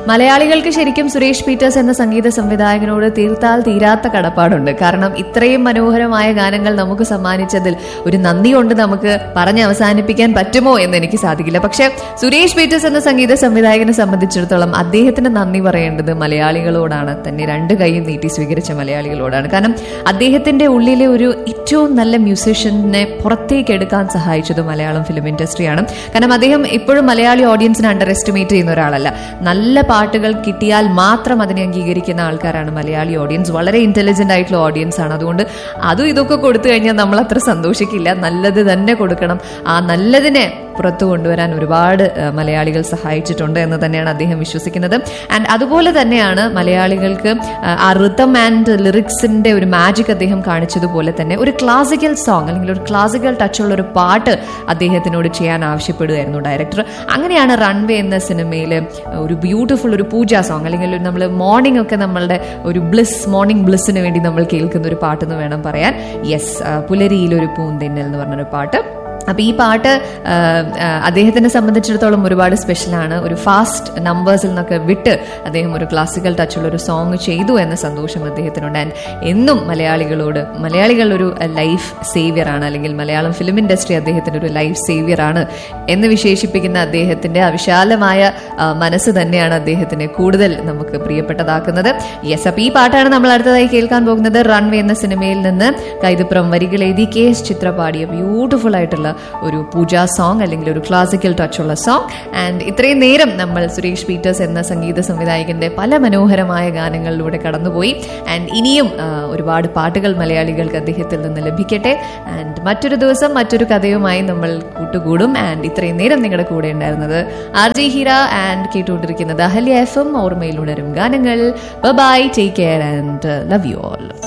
മലയാളികൾക്ക് ശരിക്കും സുരേഷ് പീറ്റേഴ്സ് എന്ന സംഗീത സംവിധായകനോട് തീർത്താൽ തീരാത്ത കടപ്പാടുണ്ട്. കാരണം ഇത്രയും മനോഹരമായ ഗാനങ്ങൾ നമുക്ക് സമ്മാനിച്ചതിൽ ഒരു നന്ദി കൊണ്ട് നമുക്ക് പറഞ്ഞ് അവസാനിപ്പിക്കാൻ പറ്റുമോ എന്ന് എനിക്ക് സാധിക്കില്ല. പക്ഷെ സുരേഷ് പീറ്റേഴ്സ് എന്ന സംഗീത സംവിധായകനെ സംബന്ധിച്ചിടത്തോളം അദ്ദേഹത്തിന് നന്ദി പറയേണ്ടത് മലയാളികളോടാണ്, തന്നെ രണ്ട് കൈയും നീട്ടി സ്വീകരിച്ച മലയാളികളോടാണ്. കാരണം അദ്ദേഹത്തിന്റെ ഉള്ളിലെ ഒരു ഏറ്റവും നല്ല മ്യൂസീഷ്യനെ പുറത്തേക്ക് എടുക്കാൻ സഹായിച്ചത് മലയാളം ഫിലിം ഇൻഡസ്ട്രിയാണ്. കാരണം അദ്ദേഹം ഇപ്പോഴും മലയാളി ഓഡിയൻസിനെ അണ്ടർ എസ്റ്റിമേറ്റ് ചെയ്യുന്ന ഒരാളല്ല. നല്ല പാട്ടുകൾ കിട്ടിയാൽ മാത്രം അതിനെ അംഗീകരിക്കുന്ന ആൾക്കാരാണ് മലയാളി ഓഡിയൻസ്. വളരെ ഇന്റലിജന്റ് ആയിട്ടുള്ള ഓഡിയൻസ് ആണ്. അതുകൊണ്ട് അതും ഇതൊക്കെ കൊടുത്തു കഴിഞ്ഞാൽ നമ്മൾ അത്ര സന്തോഷിക്കില്ല. നല്ലത് തന്നെ കൊടുക്കണം. ആ നല്ലതിനെ പുറത്തു കൊണ്ടുവരാൻ ഒരുപാട് മലയാളികൾ സഹായിച്ചിട്ടുണ്ട് എന്ന് തന്നെയാണ് അദ്ദേഹം വിശ്വസിക്കുന്നത്. ആൻഡ് അതുപോലെ തന്നെയാണ് മലയാളികൾക്ക് ആ റിതം ആൻഡ് ലിറിക്സിന്റെ ഒരു മാജിക് അദ്ദേഹം കാണിച്ചതുപോലെ തന്നെ ഒരു ക്ലാസിക്കൽ സോങ് അല്ലെങ്കിൽ ഒരു ക്ലാസിക്കൽ ടച്ചുള്ള ഒരു പാട്ട് അദ്ദേഹത്തിനോട് ചെയ്യാൻ ആവശ്യപ്പെടുകയായിരുന്നു ഡയറക്ടർ. അങ്ങനെയാണ് റൺവേ എന്ന സിനിമയിൽ ഒരു ബ്യൂട്ടിഫുൾ ഒരു പൂജാ സോങ് അല്ലെങ്കിൽ നമ്മൾ മോർണിംഗ് ഒക്കെ നമ്മളുടെ ഒരു മോർണിംഗ് ബ്ലിസ്സിന് വേണ്ടി നമ്മൾ കേൾക്കുന്ന ഒരു പാട്ടെന്ന് വേണം പറയാൻ. യെസ്, പുലരിയിലൊരു പൂന്തെന്നൽ എന്ന് പറഞ്ഞൊരു പാട്ട്. അപ്പൊ ഈ പാട്ട് അദ്ദേഹത്തിനെ സംബന്ധിച്ചിടത്തോളം ഒരുപാട് സ്പെഷ്യലാണ്. ഒരു ഫാസ്റ്റ് നമ്പേഴ്സിൽ നിന്നൊക്കെ വിട്ട് അദ്ദേഹം ഒരു ക്ലാസിക്കൽ ടച്ചുള്ള ഒരു സോങ് ചെയ്തു എന്ന സന്തോഷം അദ്ദേഹത്തിനുണ്ട്. ആൻഡ് എന്നും മലയാളികൾ ഒരു ലൈഫ് സേവിയർ ആണ്, അല്ലെങ്കിൽ മലയാളം ഫിലിം ഇൻഡസ്ട്രി അദ്ദേഹത്തിന്റെ ഒരു ലൈഫ് സേവിയർ ആണ് എന്ന് വിശേഷിപ്പിക്കുന്ന അദ്ദേഹത്തിന്റെ അവിശാലമായ മനസ്സ് തന്നെയാണ് അദ്ദേഹത്തിനെ കൂടുതൽ നമുക്ക് പ്രിയപ്പെട്ടതാക്കുന്നത്. യെസ്, അപ്പൊ ഈ പാട്ടാണ് നമ്മൾ അടുത്തതായി കേൾക്കാൻ പോകുന്നത്. റൺവേ എന്ന സിനിമയിൽ നിന്ന് കൈതപ്പുറം വരികൾ എഴുതി KS ചിത്ര പാടിയ ബ്യൂട്ടിഫുൾ ആയിട്ടുള്ള ഒരു പൂജാ സോങ് അല്ലെങ്കിൽ ഒരു ക്ലാസിക്കൽ ടച്ചുള്ള സോങ്. ആൻഡ് ഇത്രയും നേരം നമ്മൾ സുരേഷ് പീറ്റേഴ്സ് എന്ന സംഗീത സംവിധായകന്റെ പല മനോഹരമായ ഗാനങ്ങളിലൂടെ കടന്നുപോയി. ആൻഡ് ഇനിയും ഒരുപാട് പാട്ടുകൾ മലയാളികൾക്ക് അദ്ദേഹത്തിൽ നിന്ന് ലഭിക്കട്ടെ. ആൻഡ് മറ്റൊരു ദിവസം മറ്റൊരു കഥയുമായി നമ്മൾ കൂട്ടുകൂടും. ആൻഡ് ഇത്രയും നേരം നിങ്ങളുടെ കൂടെ ഉണ്ടായിരുന്നത് RJ ഹീര ആൻഡ് കേട്ടുകൊണ്ടിരിക്കുന്നത് അഹല്യ FM ഓർമ്മയിൽ ഉണരും ഗാനങ്ങൾ. By, take care and love you all.